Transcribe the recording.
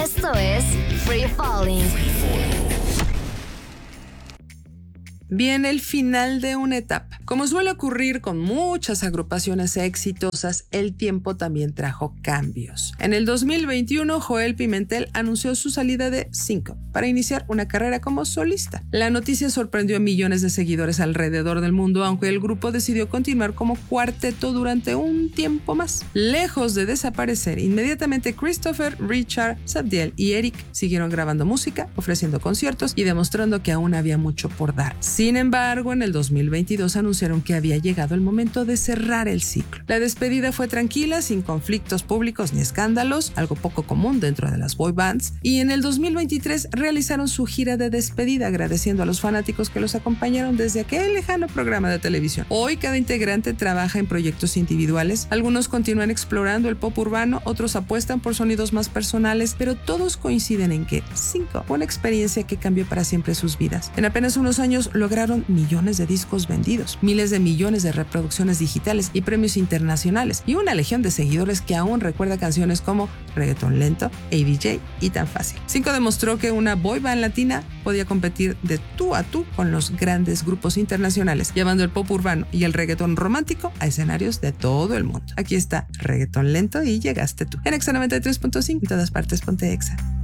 Esto es Free Falling. Viene el final de una etapa. Como suele ocurrir con muchas agrupaciones exitosas, el tiempo también trajo cambios. En el 2021, Joel Pimentel anunció su salida de Cinco para iniciar una carrera como solista. La noticia sorprendió a millones de seguidores alrededor del mundo, aunque el grupo decidió continuar como cuarteto durante un tiempo más. Lejos de desaparecer, inmediatamente Christopher, Richard, Sabdiel y Eric siguieron grabando música, ofreciendo conciertos y demostrando que aún había mucho por dar. Sin embargo, en el 2022 anunciaron que había llegado el momento de cerrar el ciclo. La despedida fue tranquila, sin conflictos públicos ni escándalos, algo poco común dentro de las boy bands, y en el 2023 realizaron su gira de despedida agradeciendo a los fanáticos que los acompañaron desde aquel lejano programa de televisión. Hoy cada integrante trabaja en proyectos individuales, algunos continúan explorando el pop urbano, otros apuestan por sonidos más personales, pero todos coinciden en que Cinco fue una experiencia que cambió para siempre sus vidas. En apenas unos años lograron millones de discos vendidos, miles de millones de reproducciones digitales y premios internacionales, y una legión de seguidores que aún recuerda canciones como Reggaetón Lento, ABJ y Tan Fácil. Cinco demostró que una boy band latina podía competir de tú a tú con los grandes grupos internacionales, llevando el pop urbano y el reggaetón romántico a escenarios de todo el mundo. Aquí está Reggaetón Lento y Llegaste Tú. En Exa 93.5, en todas partes ponte Exa.